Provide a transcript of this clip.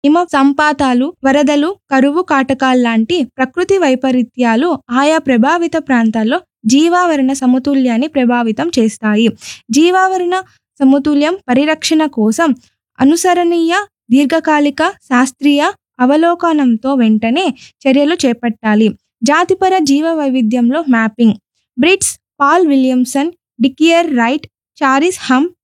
హిమ సంపాతాలు, వరదలు, కరువు కాటకాల్లాంటి ప్రకృతి వైపరీత్యాలు ఆయా ప్రభావిత ప్రాంతాల్లో జీవావరణ సమతుల్యాన్ని ప్రభావితం చేస్తాయి. జీవావరణ సమతుల్యం పరిరక్షణ కోసం అనుసరణీయ, దీర్ఘకాలిక, శాస్త్రీయ అవలోకనంతో వెంటనే చర్యలు చేపట్టాలి. జాతిపర జీవ వైవిధ్యంలో mapping. Brits, Paul Williamson, డికియర్ right, చారిస్ హమ్